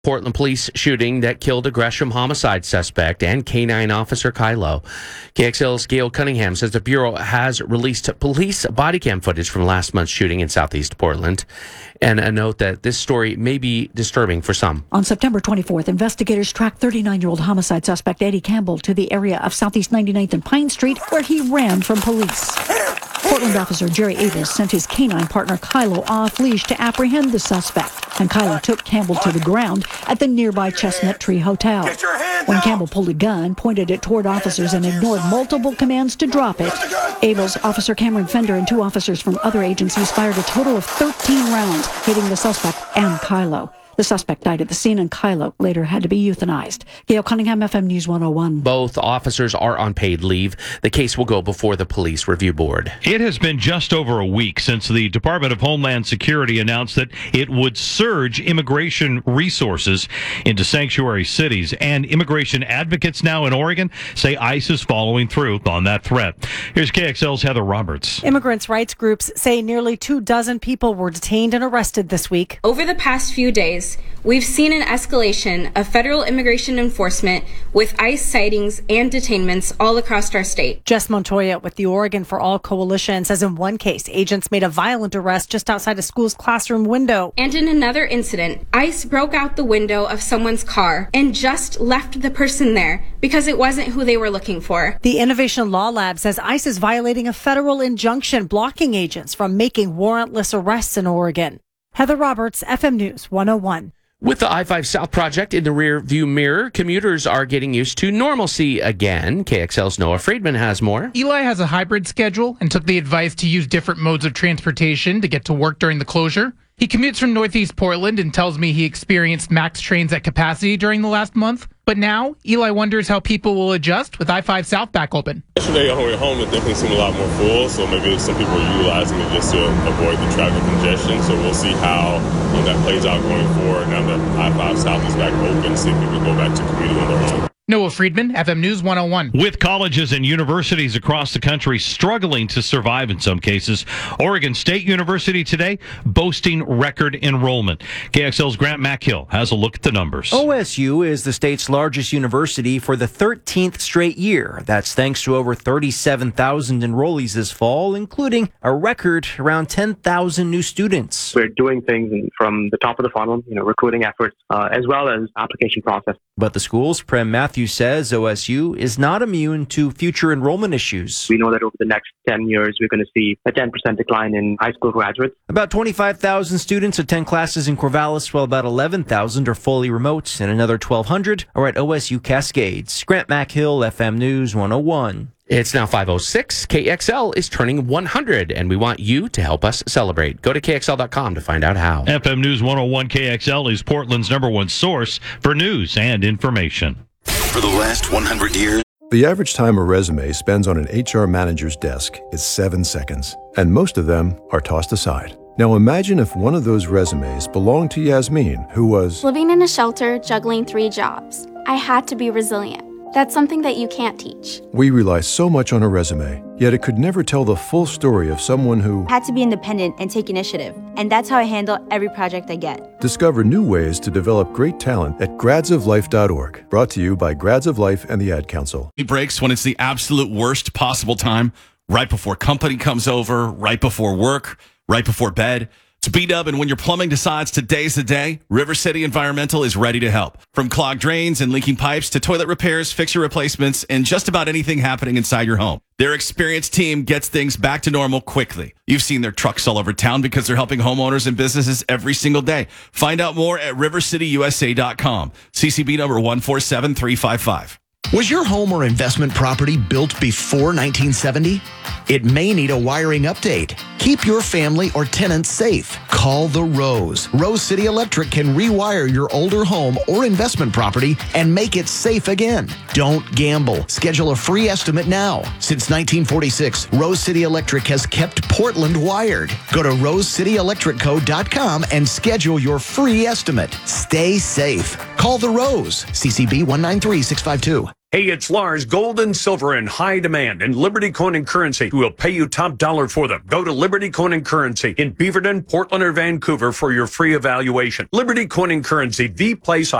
Portland police shooting that killed a Gresham homicide suspect and K-9 officer Kylo. KXL's Gail Cunningham says the Bureau has released police body cam footage from last month's shooting in southeast Portland. And a note that this story may be disturbing for some. On September 24th, investigators tracked 39-year-old homicide suspect Eddie Campbell to the area of Southeast 99th and Pine Street, where he ran from police. Portland officer Jerry Abels sent his K-9 partner Kylo off leash to apprehend the suspect, and Kylo took Campbell to the ground at the nearby Chestnut Tree Hotel. When Campbell pulled a gun, pointed it toward officers, and ignored multiple commands to drop it, Abels, Officer Cameron Fender, and 2 officers from other agencies fired a total of 13 rounds, hitting the suspect and Kylo. The suspect died at the scene, and Kylo later had to be euthanized. Gail Cunningham, FM News 101. Both officers are on paid leave. The case will go before the Police Review Board. It has been just over a week since the Department of Homeland Security announced that it would surge immigration resources into sanctuary cities, and immigration advocates now in Oregon say ICE is following through on that threat. Here's KXL's Heather Roberts. Immigrants' rights groups say nearly 24 people were detained and arrested this week. Over the past few days, we've seen an escalation of federal immigration enforcement with ICE sightings and detainments all across our state. Jess Montoya with the Oregon for All Coalition says in one case, agents made a violent arrest just outside a school's classroom window. And in another incident, ICE broke out the window of someone's car and just left the person there because it wasn't who they were looking for. The Innovation Law Lab says ICE is violating a federal injunction blocking agents from making warrantless arrests in Oregon. Heather Roberts, FM News 101. With the I-5 South project in the rear view mirror, commuters are getting used to normalcy again. KXL's Noah Friedman has more. Eli has a hybrid schedule and took the advice to use different modes of transportation to get to work during the closure. He commutes from Northeast Portland and tells me he experienced max trains at capacity during the last month. But now, Eli wonders how people will adjust with I-5 South back open. Yesterday on the way home, it definitely seemed a lot more full, so maybe some people are utilizing it just to avoid the traffic congestion. So we'll see how that plays out going forward now that I-5 South is back open, see if people go back to commuting on their own. Noah Friedman, FM News 101. With colleges and universities across the country struggling to survive in some cases, Oregon State University today boasting record enrollment. KXL's Grant McHill has a look at the numbers. OSU is the state's largest university for the 13th straight year. That's thanks to over 37,000 enrollees this fall, including a record around 10,000 new students. We're doing things from the top of the funnel, recruiting efforts, as well as application process. But the school's Prem Matthews says OSU is not immune to future enrollment issues. We know that over the next 10 years, we're going to see a 10% decline in high school graduates. About 25,000 students attend classes in Corvallis, while about 11,000 are fully remote, and another 1,200 are at OSU Cascades. Grant McHill, FM News 101. It's now 5:06. KXL is turning 100, and we want you to help us celebrate. Go to KXL.com to find out how. FM News 101 KXL is Portland's #1 source for news and information. For the last 100 years, the average time a resume spends on an HR manager's desk is 7 seconds, and most of them are tossed aside. Now imagine if one of those resumes belonged to Yasmin, who was living in a shelter, juggling 3 jobs. I had to be resilient. That's something that you can't teach. We rely so much on a resume, yet it could never tell the full story of someone who had to be independent and take initiative. And that's how I handle every project I get. Discover new ways to develop great talent at gradsoflife.org. Brought to you by Grads of Life and the Ad Council. it breaks when it's the absolute worst possible time, right before company comes over, right before work, right before bed. It's B-Dub, and when your plumbing decides today's the day, River City Environmental is ready to help. From clogged drains and leaking pipes to toilet repairs, fixture replacements, and just about anything happening inside your home. Their experienced team gets things back to normal quickly. You've seen their trucks all over town because they're helping homeowners and businesses every single day. Find out more at rivercityusa.com. CCB number 147355. Was your home or investment property built before 1970? It may need a wiring update. Keep your family or tenants safe. Call the Rose. Rose City Electric can rewire your older home or investment property and make it safe again. Don't gamble. Schedule a free estimate now. Since 1946, Rose City Electric has kept Portland wired. Go to rosecityelectricco.com and schedule your free estimate. Stay safe. Call the Rose. CCB 193652. Hey, it's Lars, gold and silver in high demand, and Liberty Coin and Currency will pay you top dollar for them. Go to Liberty Coin and Currency in Beaverton, Portland, or Vancouver for your free evaluation. Liberty Coin and Currency, the place